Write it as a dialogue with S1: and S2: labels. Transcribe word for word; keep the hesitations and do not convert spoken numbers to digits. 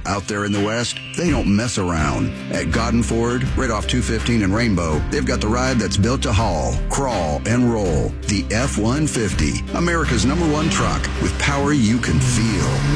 S1: Out there in the West, they don't mess around. At Godden Ford, right off two fifteen and Rainbow, they've got the ride that's built to haul, crawl, and roll. The F one fifty, America's number one truck with power you can feel.